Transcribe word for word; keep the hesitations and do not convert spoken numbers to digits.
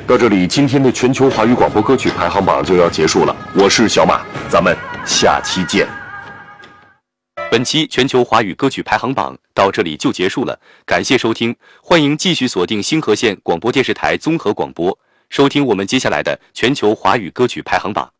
到这里，今天的全球华语广播歌曲排行榜就要结束了。我是小马，咱们下期见。 本期全球华语歌曲排行榜到这里就结束了，感谢收听，欢迎继续锁定星河县广播电视台综合广播，收听我们接下来的全球华语歌曲排行榜。